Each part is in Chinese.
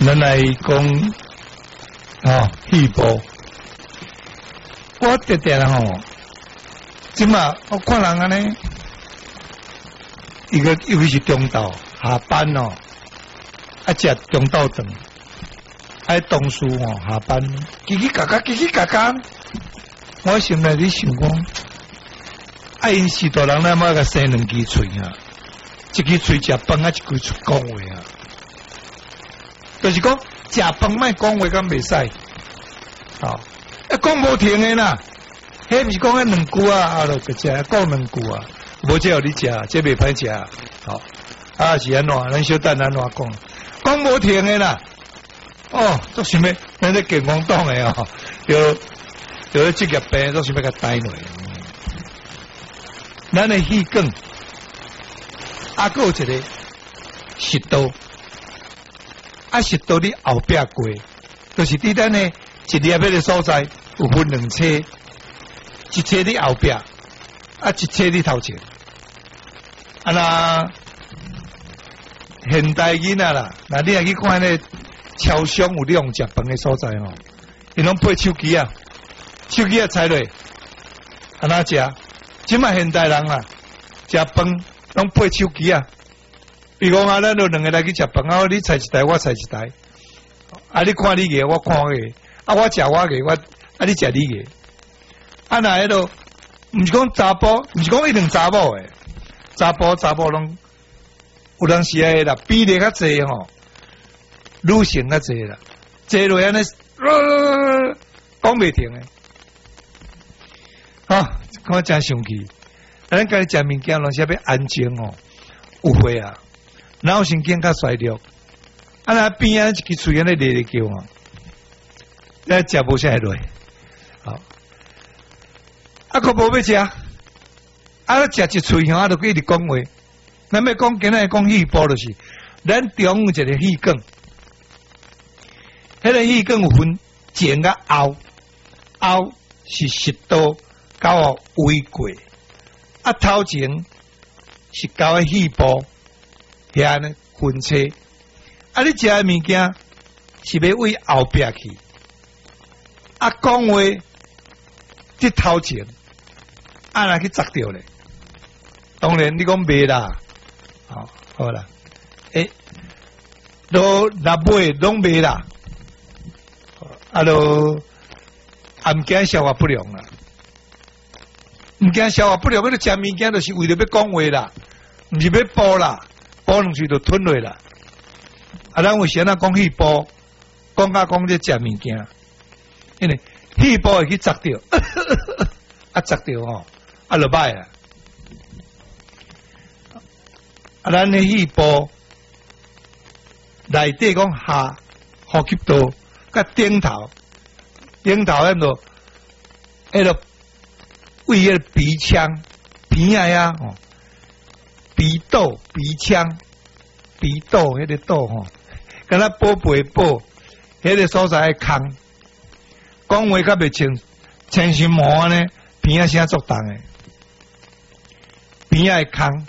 咱来讲气波，我直直吼，即嘛我看人安尼，尤其是中昼下班哦，食中昼顿，同事下班，叽叽嘎嘎，我心内咧想讲，因许多人咱妈个生两支喙啊，一支喙食饭啊，一支喙讲话啊。就是讲食饭莫讲话，敢袂使，讲无停的啦。迄毋是讲迄两句啊，就食讲两句啊，无这互你食，这袂歹食，是安怎？咱小等安怎讲无停的啦。做想要咱咧健康党的就职业病，做想要甲呆落。咱的气管，还有一个食道。食到你后壁过，就是伫咱呢一粒迄个所在有分两侧，一侧伫后壁，一侧伫头前。那现代囡仔啦，那你若去看咧超商有咧用食饭的所在吼，伊拢配手机啊，手机踩落，安那食？即卖现代人啦，食饭拢配手机啊。比如讲咱就两个来去食饭你踩一台，我踩一台。你看你个，我看我个。我食我个，你食你个。那迄度，毋是讲查甫，毋是讲一定查某诶。查甫拢有当时诶啦，比例较济吼，女性较济啦，坐落安尼，讲袂停诶。我真生气。咱家己食物件，拢是要安静哦，有血啊。脑神经较衰弱，那边一支喙安尼咧叫啊，咱食无啥会落，可无要食，食一喙就一直讲话，咱要讲今仔讲气波就是，咱中有一个气管，迄个气管有分前甲后，后是食道到胃过，头前是到气波。遐呢分车，你食的物件是要为后壁去，讲话伫头前，若去砸掉咧。当然你讲袂啦，好啦，都若袂拢袂啦，都毋惊消化不良啦，毋惊消化不良，迄个食物件就是为了要讲话啦，毋是要补啦。补两喙就吞落啦，咱有时讲气波，讲这食物件，因为气波会去砸掉，砸掉就歹啦。咱的气波内底讲下呼吸道，甲顶头迄个为迄个鼻腔鼻啊鼻窦、鼻腔、鼻窦迄个窦敢若宝贝宝，迄个所在空，讲话较袂清心毛呢，鼻仔声作重诶，鼻仔空，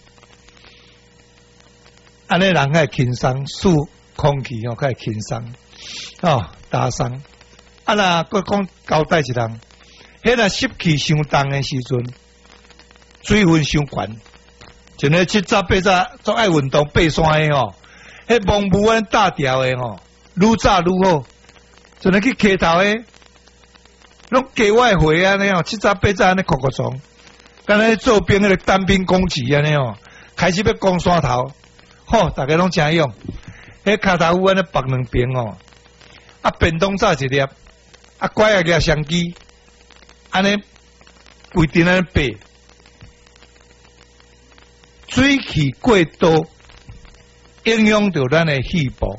安尼人较会轻松，输空气较会轻松，打松。若佫讲交代一人，迄个湿气伤重诶时阵，水分伤悬。像那7早8早做爱运动爬山的迄蒙雾安大条的愈早愈好。像那去溪头的，拢加我的血安尼7早8早安尼哭床，敢若做兵迄个单兵攻击安尼开始要攻山头，大家拢真勇。迄骹头有安尼绑两边便当早一粒，拐举相机，安尼规定安尼爬。水气过多，影响到咱的气部。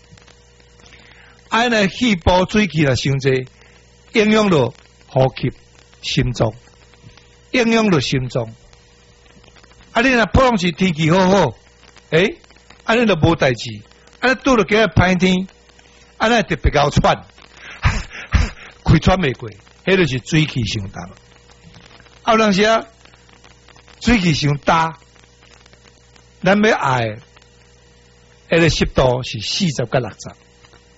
那气部水气若伤济，影响到呼吸、心脏，影响到心脏。你若普通时天气好好，安尼就无代志。安尼拄着几日歹天，安尼特别够喘，开喘袂过，迄就是水气伤重。有当时水气伤大。咱要爱，迄个湿度是40到60，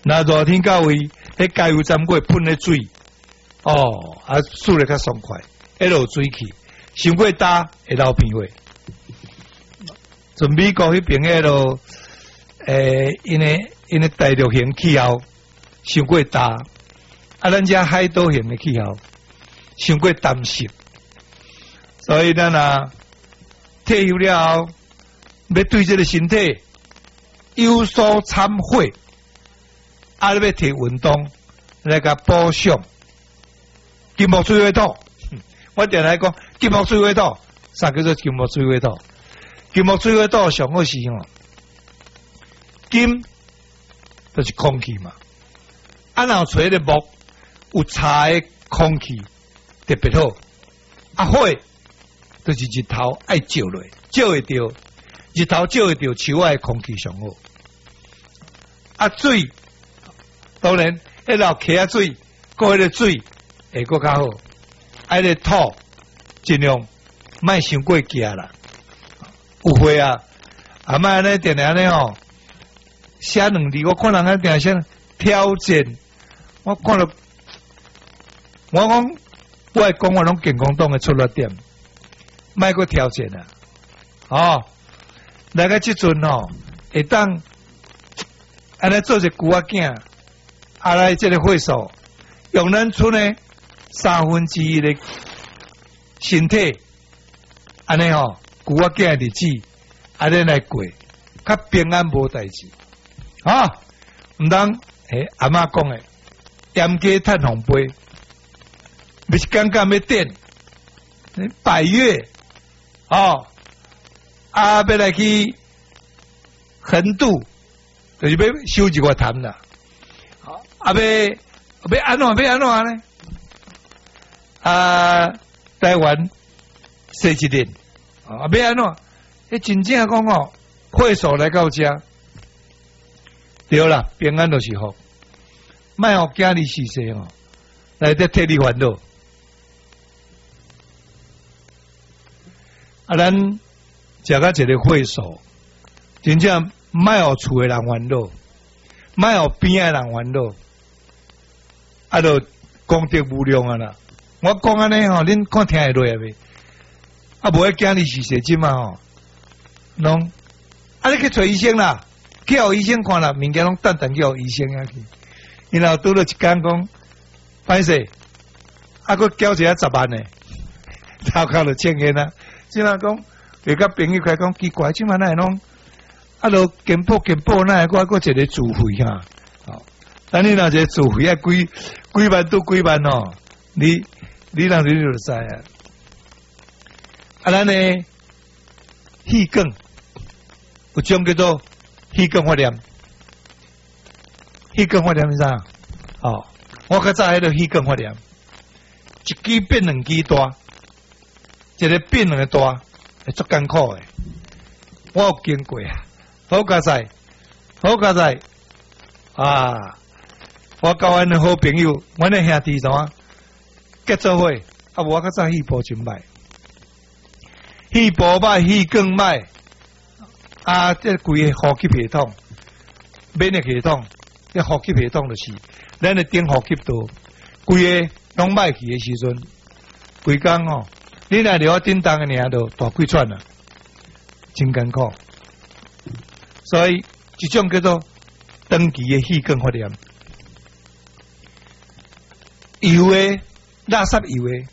那热天到位，迄加油站过喷咧水，哦，啊，输咧较爽快，一路水去，伤过大会流鼻血。从美国迄边迄路，因为大陆型气候伤过大，啊，咱遮海岛型的气候伤过淡湿，所以咱啊退休了后，要对这个身体有所参会。啊！你要提运动来甲补偿，金木水火土。我定来讲，金木水火土，啥叫做金木水火土？金木水火土上好是哦，金就是空气嘛。啊，然后吹的木有茶的空气特别好。啊，火就是日头爱照落，照会到日头照会到树外的空气上好。啊，水。当然，迄落溪啊水，过迄个水会搁较好。啊，迄个土尽量莫伤过咸啦。有会啊，啊莫安尼定定安尼吼，写两字，我看人家定写挑战。我看了，我讲我会讲我拢健康党的出发点，莫搁挑战啊。哦，来个即阵吼，会当安尼做一句仔囝。啊来，这个会所用咱村的1/3的身体，安尼吼，古我囝日子，安尼来过，较平安无代志。啊，毋通阿嬷讲的，严家趁红杯，不是刚刚要点百越哦，啊，要来去横渡，就是要收一个潭啦。啊，要安怎呢？啊，台湾洗一年，啊，要安怎？迄真正讲哦，会所来到遮，对啦，平安就是好，莫互囝儿死世哦，来得替你烦恼。啊，咱食到一个会所，真正莫互厝诶人烦恼，莫互边诶人烦恼。啊，就功德无量啊啦！我讲安尼吼，恁看听会落未？啊，无迄囝儿是写针嘛吼，拢啊，你去找医生啦，去互医生看啦，物件拢等去互医生遐去。然后拄了一工讲，歹势，啊，佫交一下10万呢，头壳就欠钱啦。即嘛讲，有甲朋友开讲奇怪，即嘛哪会拢啊，就健保哪会佫一个自费哈？但你若一个自费啊，几万都几万哦，你若你就知啊。啊，咱呢气梗有种叫做气梗发炎，气梗发炎是啥？哦，我较早迄个气梗发炎，一支变2支大，一个变2个大，会足艰苦诶。我有经过啊，好佳哉，好佳哉啊！我交阮的好朋友，阮的兄弟怎啊结做伙，啊，我较早气泡真歹，气泡歹，气更歹，啊，这规个呼吸系统、免疫系统，这呼吸系统就是咱的顶呼吸道，规个拢歹去的时阵，规工吼，你若了叮当的尔就大几串啦，真艰苦，所以这种叫做长期的气管发炎。油诶，垃圾油诶，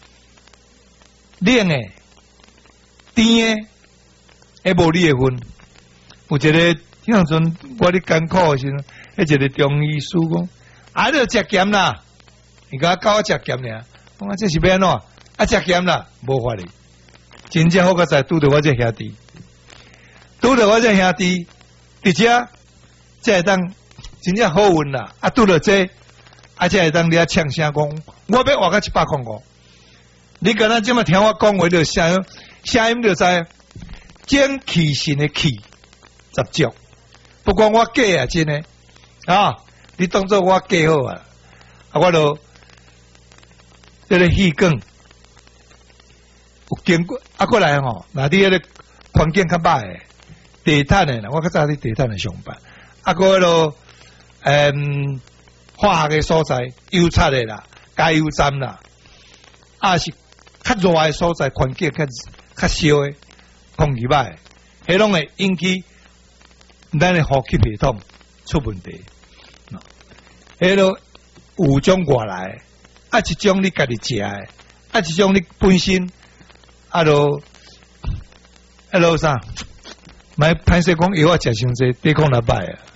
冷诶，甜诶，无你诶份。有一个迄阵我咧艰苦诶时阵，迄一个中医师讲，啊，你食咸啦，伊甲我教我食咸尔，我讲这是要安怎？啊，食咸啦，无法哩。真正好个在拄着我这兄弟，伫遮，才会当真正好运啦。啊，拄着这。啊！才会当你啊呛声讲，我要活到105。你敢若即么听我讲话就声音就知，精气神的气十足。不管我假啊，真诶啊！你当作我假好啊！啊，我就这个气管有经过啊，过来吼，那你迄个环境较歹诶，地毯诶啦，我较早伫地毯诶上班，啊，个迄落化学的所在、油漆的啦、加油站啦，是较热的所在，环境较烧的，空气歹，迄拢会引起咱的呼吸系统出问题。迄个有种外来，一种你家己食的，一种你本身，啥？买歹势讲药啊食伤济，抵抗力歹啊。